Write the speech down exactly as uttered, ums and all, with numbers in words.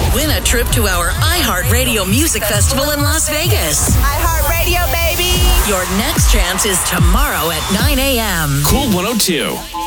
Win a trip to our iHeartRadio Music Festival in Las Vegas. iHeartRadio, baby. Your next chance is tomorrow at nine a.m. Cool one oh two.